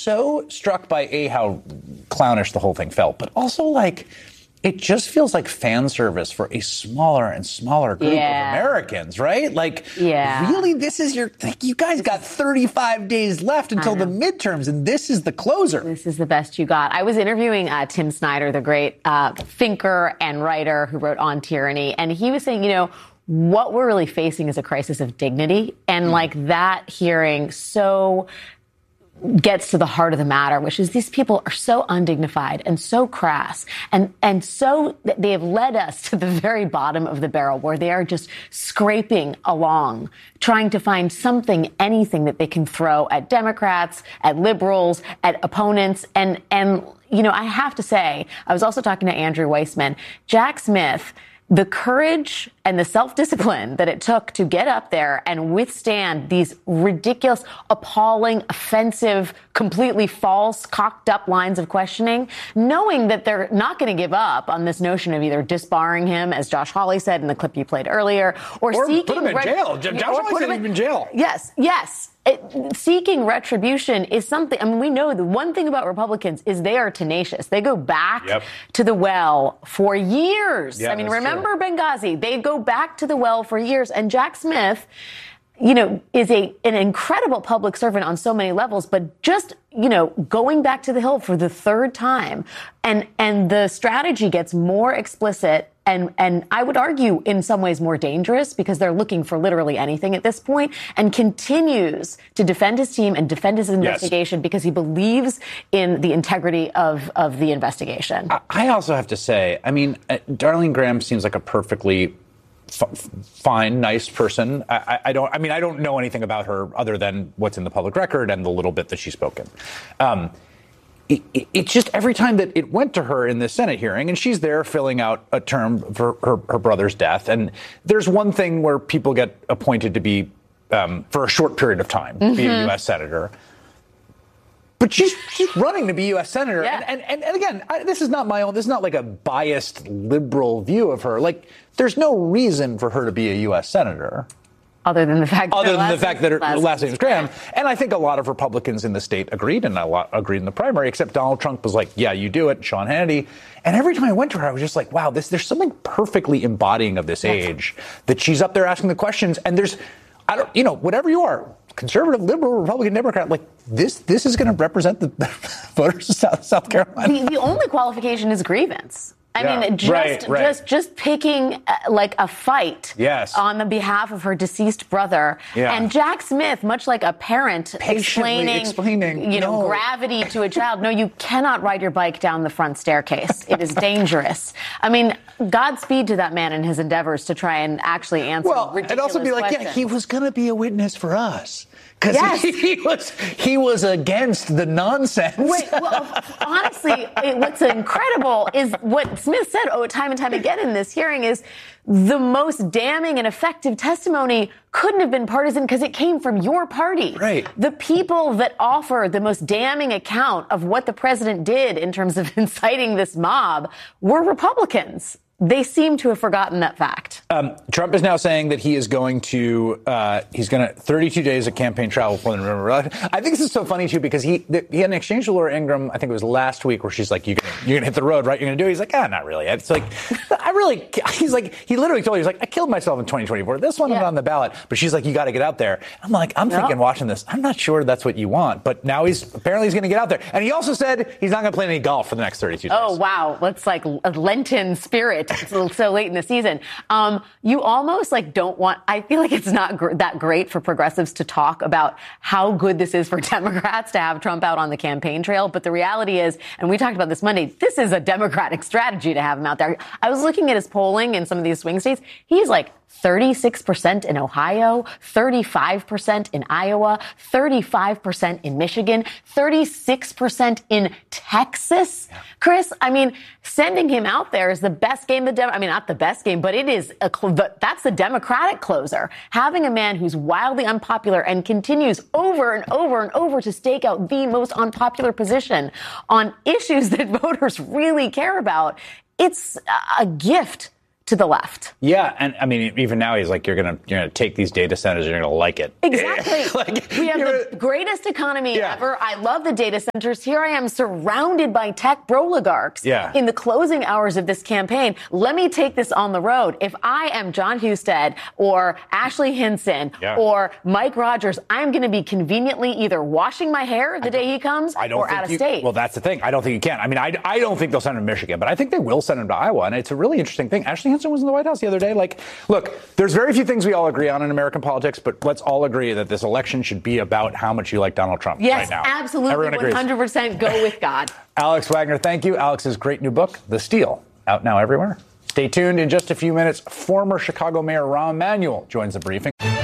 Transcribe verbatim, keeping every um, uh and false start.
so struck by, A, how clownish the whole thing felt, but also, like, it just feels like fan service for a smaller and smaller group yeah. of Americans, right? Like, yeah. really, this is your, like, you guys got thirty-five days left until the midterms, and this is the closer. This is the best you got. I was interviewing uh, Tim Snyder, the great uh, thinker and writer who wrote On Tyranny, and he was saying, you know, what we're really facing is a crisis of dignity, and, mm. like, that hearing so gets to the heart of the matter, which is these people are so undignified and so crass and, and so they have led us to the very bottom of the barrel where they are just scraping along, trying to find something, anything that they can throw at Democrats, at liberals, at opponents. And, and, you know, I have to say, I was also talking to Andrew Weissman, Jack Smith, the courage and the self-discipline that it took to get up there and withstand these ridiculous, appalling, offensive, completely false, cocked up lines of questioning, knowing that they're not going to give up on this notion of either disbarring him, as Josh Hawley said in the clip you played earlier, or, or seeking... put him in ret- jail. Josh Hawley said he's in jail. Yes, yes. It, seeking retribution is something, I mean, we know the one thing about Republicans is they are tenacious. They go back yep. to the well for years. Yeah, I mean, remember true. Benghazi? They go back to the well for years. And Jack Smith, you know, is a an incredible public servant on so many levels, but just, you know, going back to the Hill for the third time. And, and the strategy gets more explicit and, and I would argue in some ways more dangerous because they're looking for literally anything at this point, and continues to defend his team and defend his investigation yes. because he believes in the integrity of, of the investigation. I also have to say, I mean, Darlene Graham seems like a perfectly F- fine, nice person. I, I don't. I mean, I don't know anything about her other than what's in the public record and the little bit that she's spoken. Um, it, it, it's just every time that it went to her in the Senate hearing, and she's there filling out a term for her, her brother's death. And there's one thing where people get appointed to be um, for a short period of time, mm-hmm. be a U S senator. But she's she's running to be U S senator. Yeah. And, and, and again, I, this is not my own, this is not like a biased liberal view of her. Like, there's no reason for her to be a U S senator. Other than the fact that Other her than last the fact that her last last name is Graham. And I think a lot of Republicans in the state agreed, and a lot agreed in the primary, except Donald Trump was like, yeah, you do it, Sean Hannity. And every time I went to her, I was just like, wow, this there's something perfectly embodying of this age, that she's up there asking the questions. And there's, I don't, you know, whatever you are, conservative, liberal, Republican, Democrat, like this, this is going to represent the voters of South, South Carolina. The, the only qualification is grievance. I yeah, mean, just, right, right. just, just picking uh, like a fight yes. on the behalf of her deceased brother. Yeah. And Jack Smith, much like a parent explaining, explaining, you know, no. gravity to a child. No, you cannot ride your bike down the front staircase. It is dangerous. I mean, Godspeed to that man in his endeavors to try and actually answer well, ridiculous and also be like, questions. yeah, he was going to be a witness for us. Because yes. he, he was he was against the nonsense. Wait, well, honestly, it, what's incredible is what Smith said oh, time and time again in this hearing is the most damning and effective testimony couldn't have been partisan because it came from your party. Right. The people that offer the most damning account of what the president did in terms of inciting this mob were Republicans. They seem to have forgotten that fact. Um, Trump is now saying that he is going to, uh, he's going to, thirty-two days of campaign travel for the November election. I think this is so funny, too, because he the, he had an exchange with Laura Ingraham, I think it was last week, where she's like, you're going you're gonna hit the road, right? You're going to do it? He's like, ah, not really. It's like, I really, he's like, he literally told her, he's like, I killed myself in twenty twenty-four. This one yeah. is on the ballot. But she's like, you got to get out there. I'm like, I'm no. thinking, watching this, I'm not sure that's what you want. But now he's, apparently he's going to get out there. And he also said he's not going to play any golf for the next thirty-two days. Oh, wow. That's like a Lenten spirit. It's so late in the season. Um, you almost like don't want, I feel like it's not gr- that great for progressives to talk about how good this is for Democrats to have Trump out on the campaign trail. But the reality is, and we talked about this Monday, this is a Democratic strategy to have him out there. I was looking at his polling in some of these swing states. He's like thirty-six percent in Ohio, thirty-five percent in Iowa, thirty-five percent in Michigan, thirty-six percent in Texas. Chris, I mean, sending him out there is the best game. The Dem- I mean, not the best game, but it is a cl- that's the Democratic closer. Having a man who's wildly unpopular and continues over and over and over to stake out the most unpopular position on issues that voters really care about. It's a gift to the left. Yeah, and I mean, even now he's like, you're gonna you're gonna take these data centers, you're gonna like it. Exactly. like, we have the greatest economy yeah. ever. I love the data centers. Here I am surrounded by tech broligarchs yeah. in the closing hours of this campaign. Let me take this on the road. If I am John Husted or Ashley Hinson yeah. or Mike Rogers, I'm going to be conveniently either washing my hair the day he comes I don't or think out of you, state. Well, that's the thing. I don't think you can. I mean, I, I don't think they'll send him to Michigan, but I think they will send him to Iowa. And it's a really interesting thing. Ashley Hinson was in the White House the other day. Like, look, there's very few things we all agree on in American politics, but let's all agree that this election should be about how much you like Donald Trump yes, right now. Absolutely. Everyone agrees. one hundred percent go with God. Alex Wagner, thank you. Alex's great new book, The Steal, out now everywhere. Stay tuned. In just a few minutes, former Chicago Mayor Rahm Emanuel joins the briefing.